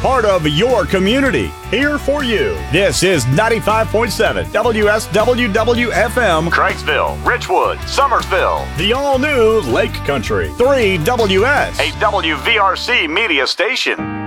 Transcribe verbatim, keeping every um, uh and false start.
part of your community. Here for you. This is ninety-five point seven W S W W F M, Cranksville, Richwood, Summersville. The all-new Lake Country three W S, a W V R C media station.